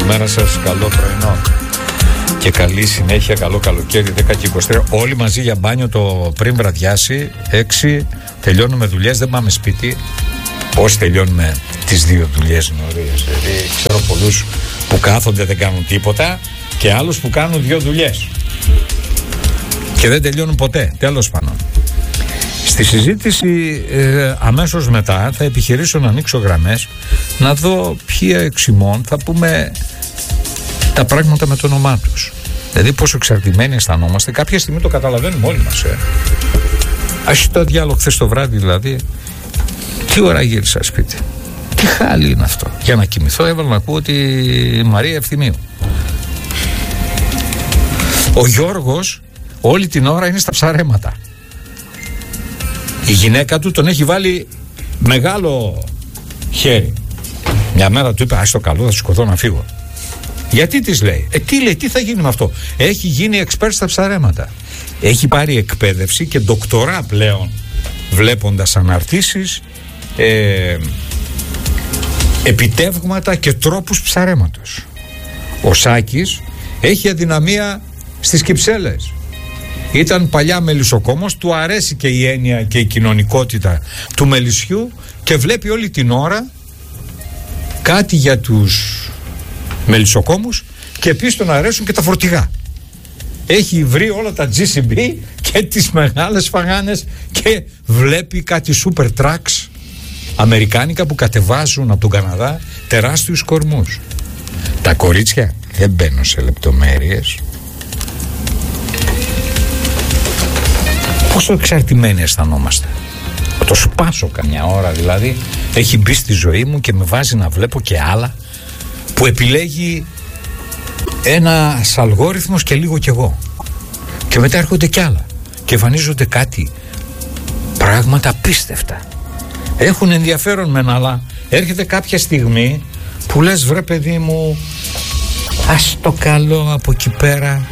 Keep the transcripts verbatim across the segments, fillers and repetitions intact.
Καλημέρα σας, καλό πρωινό και καλή συνέχεια, καλό καλοκαίρι. Δέκα και είκοσι τρία όλοι μαζί για μπάνιο το πριν βραδιάσει. Έξι τελειώνουμε δουλειές, δεν πάμε σπίτι. Όσοι τελειώνουμε τις δύο δουλειές νωρίς. Δηλαδή ξέρω πολλούς που κάθονται δεν κάνουν τίποτα και άλλους που κάνουν δύο δουλειές και δεν τελειώνουν ποτέ. Τέλος πάντων, στη συζήτηση ε, αμέσως μετά θα επιχειρήσω να ανοίξω γραμμές, να δω ποιοι εξημών θα πούμε τα πράγματα με το όνομά τους. Δηλαδή πόσο εξαρτημένοι αισθανόμαστε. Κάποια στιγμή το καταλαβαίνουμε όλοι μας. Ε. Ας το διάλογο χθες το βράδυ δηλαδή. Τι ώρα γύρισα σπίτι. Τι χάλι είναι αυτό. Για να κοιμηθώ έβαλα να ακούω τη Μαρία Ευθυμίου. Ο Γιώργος όλη την ώρα είναι στα ψαρέματα. Η γυναίκα του τον έχει βάλει μεγάλο χέρι. Μια μέρα του είπε: ας το καλό, θα σηκωθώ να φύγω. Γιατί της λέει? Ε, τι λέει, τι θα γίνει με αυτό? Έχει γίνει expert στα ψαρέματα. Έχει πάρει εκπαίδευση και ντοκτορά πλέον, βλέποντας αναρτήσεις, ε, επιτεύγματα και τρόπους ψαρέματος. Ο Σάκης έχει αδυναμία στις κυψέλες. Ήταν παλιά μελισσοκόμος, του αρέσει και η έννοια και η κοινωνικότητα του μελισσιού και βλέπει όλη την ώρα κάτι για τους μελισσοκόμους και επίσης τον αρέσουν και τα φορτηγά. Έχει βρει όλα τα τζι σι μπι και τις μεγάλες φαγάνες και βλέπει κάτι super trucks αμερικάνικα που κατεβάζουν από τον Καναδά τεράστιους κορμούς. Τα κορίτσια δεν μπαίνουν σε λεπτομέρειες. Πόσο εξαρτημένοι αισθανόμαστε. Θα το σπάσω καμιά ώρα δηλαδή. Έχει μπει στη ζωή μου και με βάζει να βλέπω και άλλα που επιλέγει ένας αλγόριθμος και λίγο κι εγώ. Και μετά έρχονται κι άλλα και εμφανίζονται κάτι πράγματα απίστευτα. Έχουν ενδιαφέρον μεν, αλλά έρχεται κάποια στιγμή που λες βρε παιδί μου, ας το καλό από εκεί πέρα.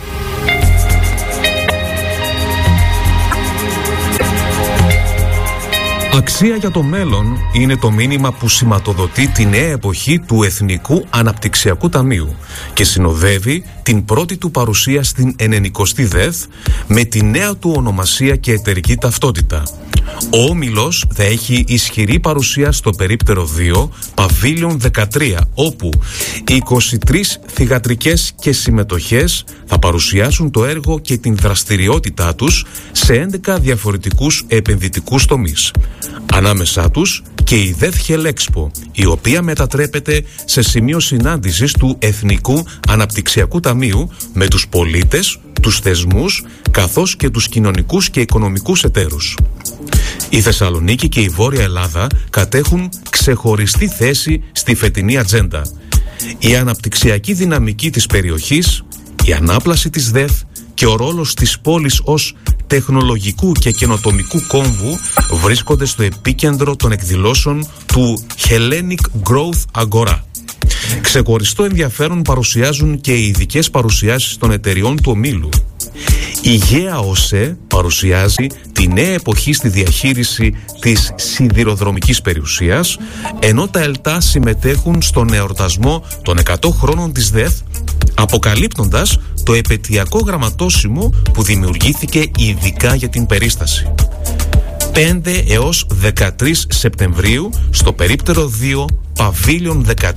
Αξία για το μέλλον είναι το μήνυμα που σηματοδοτεί τη νέα εποχή του Εθνικού Αναπτυξιακού Ταμείου και συνοδεύει την πρώτη του παρουσία στην ενενηκοστή ΔΕΘ με τη νέα του ονομασία και εταιρική ταυτότητα. Ο Όμιλος θα έχει ισχυρή παρουσία στο περίπτερο δύο, Παβίλιον δεκατρία, όπου είκοσι τρεις θυγατρικές και συμμετοχές θα παρουσιάσουν το έργο και την δραστηριότητά τους σε έντεκα διαφορετικούς επενδυτικούς τομείς. Ανάμεσά τους και η ΔΕΘ Χελέξπο, η οποία μετατρέπεται σε σημείο συνάντησης του Εθνικού Αναπτυξιακού Ταμείου με τους πολίτες, τους θεσμούς, καθώς και τους κοινωνικούς και οικονομικούς εταίρους. Η Θεσσαλονίκη και η Βόρεια Ελλάδα κατέχουν ξεχωριστή θέση στη φετινή ατζέντα. Η αναπτυξιακή δυναμική της περιοχής, η ανάπλαση της ΔΕΘ και ο ρόλος της πόλης ως τεχνολογικού και καινοτομικού κόμβου βρίσκονται στο επίκεντρο των εκδηλώσεων του Hellenic Growth Agora. Ξεχωριστό ενδιαφέρον παρουσιάζουν και οι ειδικές παρουσιάσεις των εταιριών του ομίλου. Η ΓΕΑ ΟΣΕ παρουσιάζει τη νέα εποχή στη διαχείριση της σιδηροδρομικής περιουσίας, ενώ τα ΕΛΤΑ συμμετέχουν στον εορτασμό των εκατό χρόνων της ΔΕΘ, αποκαλύπτοντας το επετειακό γραμματόσημο που δημιουργήθηκε ειδικά για την περίσταση. πέντε έως δεκατρείς Σεπτεμβρίου στο περίπτερο δύο, Παβίλιον δεκατρία,